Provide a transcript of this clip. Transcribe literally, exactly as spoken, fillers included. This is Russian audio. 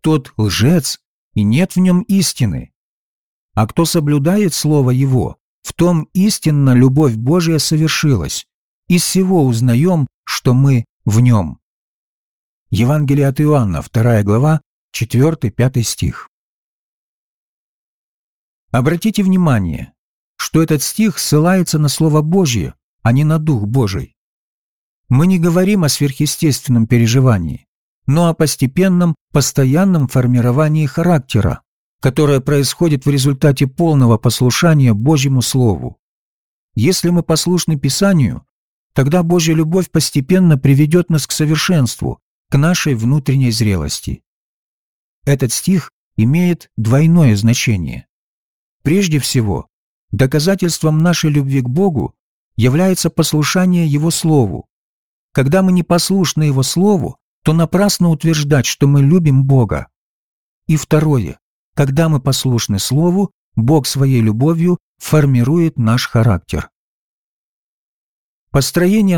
тот лжец, и нет в нем истины. А кто соблюдает Слово Его, в том истинно любовь Божия совершилась. Из всего узнаем, что мы в Нем». Евангелие от Иоанна, вторая глава, четвёртый-пятый стих. Обратите внимание, что этот стих ссылается на Слово Божье, а не на Дух Божий. Мы не говорим о сверхъестественном переживании, но о постепенном, постоянном формировании характера, которое происходит в результате полного послушания Божьему Слову. Если мы послушны Писанию, тогда Божья любовь постепенно приведет нас к совершенству, к нашей внутренней зрелости. Этот стих имеет двойное значение. Прежде всего, доказательством нашей любви к Богу является послушание Его Слову. Когда мы не послушны Его Слову, то напрасно утверждать, что мы любим Бога. И второе, когда мы послушны Слову, Бог своей любовью формирует наш характер. Построение